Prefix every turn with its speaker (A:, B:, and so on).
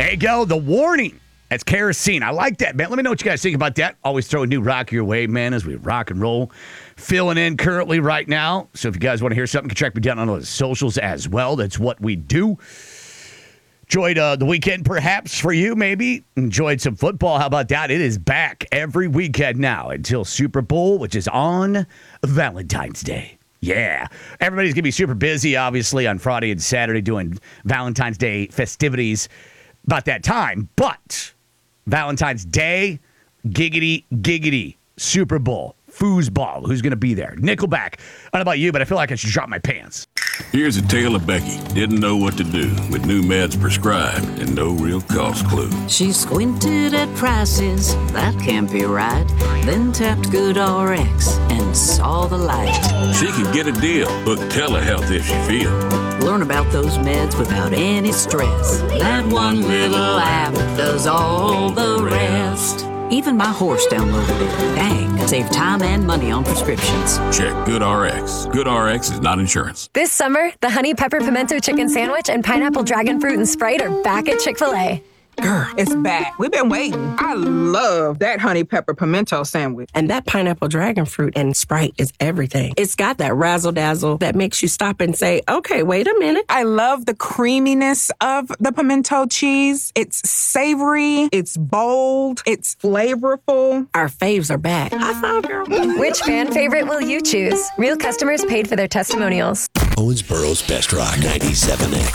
A: There you go. The warning. That's kerosene. I like that, man. Let me know what you guys think about that. Always throw a new rock your way, man, as we rock and roll. Filling in currently right now. So if you guys want to hear something, you can track me down on the socials as well. That's what we do. Enjoyed the weekend, perhaps, for you, maybe. Enjoyed some football. How about that? It is back every weekend now until Super Bowl, which is on Valentine's Day. Yeah. Everybody's going to be super busy, obviously, on Friday and Saturday doing Valentine's Day festivities about that time. But Valentine's Day, giggity, Super Bowl, foosball. Who's going to be there? Nickelback. I don't know about you, but I feel like I should drop my pants.
B: Here's a tale of Becky. Didn't know what to do with new meds prescribed and no real cost clue.
C: She squinted at prices, that can't be right. Then tapped GoodRx and saw the light.
B: She could get a deal. Book telehealth if she feels.
C: Learn about those meds without any stress. That one little app does all the rest. Even my horse downloaded it. Dang, save time and money on prescriptions.
B: Check GoodRx. GoodRx is not insurance.
D: This summer, the Honey Pepper Pimento Chicken Sandwich and Pineapple Dragon Fruit and Sprite are back at Chick-fil-A.
E: Girl, it's back. We've been waiting. I love that honey pepper pimento sandwich.
F: And that pineapple dragon fruit and Sprite is everything. It's got that razzle-dazzle that makes you stop and say, okay, wait a minute.
G: I love the creaminess of the pimento cheese. It's savory, it's bold, it's flavorful.
F: Our faves are back. High five, girl.
D: Which fan favorite will you choose? Real customers paid for their testimonials.
H: Owensboro's Best Rock 97X.